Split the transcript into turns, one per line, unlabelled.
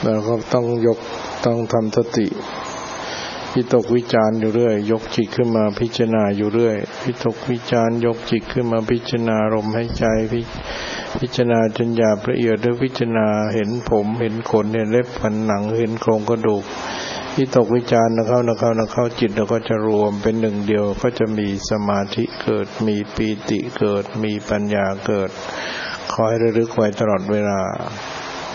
แล้วก็ต้องทำสติวิตกวิจารอยู่เรื่อยยกจิตขึ้นมาพิจารณาอยู่เรื่อยวิตกวิจารยกจิตขึ้นมาพิจารณาลมหายใจพิจารณาจนหยาบละเอียดด้วยพิจารณาเห็นผมเห็นขนเห็นเล็บฝันหนังเห็นโครงกระดูกวิตกวิจารเข้าจิตแล้วก็จะรวมเป็นหนึ่งเดียวก็จะมีสมาธิเกิดมีปีติเกิดมีปัญญาเกิดคอยระลึกไว้ตลอดเวลา